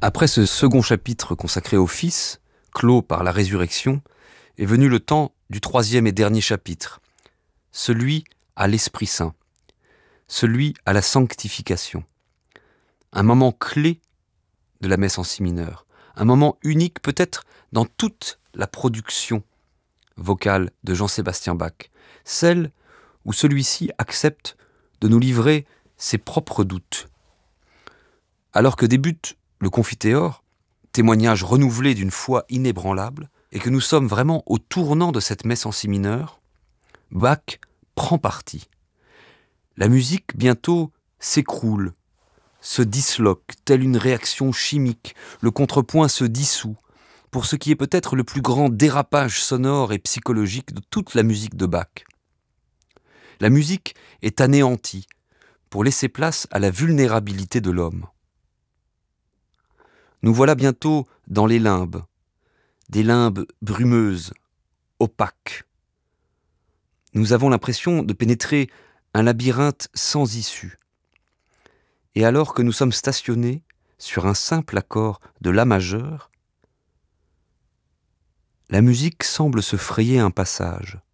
Après ce second chapitre consacré au Fils, clos par la résurrection, est venu le temps du troisième et dernier chapitre, celui à l'Esprit Saint, celui à la sanctification. Un moment clé de la messe en si mineur, un moment unique peut-être dans toute la production vocale de Jean-Sébastien Bach, celle où celui-ci accepte de nous livrer ses propres doutes. Alors que débute le Confiteor, témoignage renouvelé d'une foi inébranlable, et que nous sommes vraiment au tournant de cette messe en si mineur, Bach prend parti. La musique bientôt s'écroule, se disloque, telle une réaction chimique, le contrepoint se dissout, pour ce qui est peut-être le plus grand dérapage sonore et psychologique de toute la musique de Bach. La musique est anéantie pour laisser place à la vulnérabilité de l'homme. Nous voilà bientôt dans les limbes, des limbes brumeuses, opaques. Nous avons l'impression de pénétrer un labyrinthe sans issue. Et alors que nous sommes stationnés sur un simple accord de La majeur, la musique semble se frayer un passage.